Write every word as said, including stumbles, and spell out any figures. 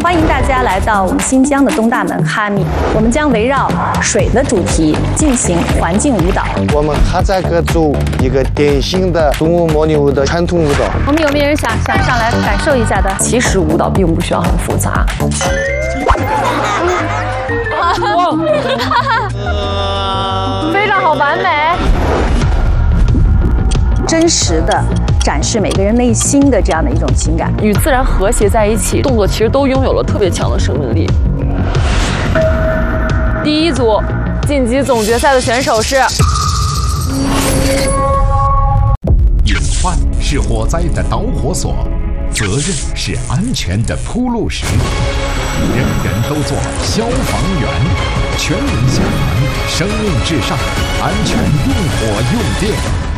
欢迎大家来到我们新疆的东大门哈密，我们将围绕水的主题进行环境舞蹈。 我们哈萨克族一个典型的动物模拟舞的传统舞蹈。 我们有没有人想想上来感受一下的？ 其实舞蹈并不需要很复杂。 哇，非常好，完美，真实的展示每个人内心的这样的一种情感， 与自然和谐在一起，动作其实都拥有了特别强的生命力。第一组晋级总决赛的选手是。 隐患是火灾的导火索，责任是安全的铺路石。人人都做消防员，全民消防，生命至上，安全用火用电。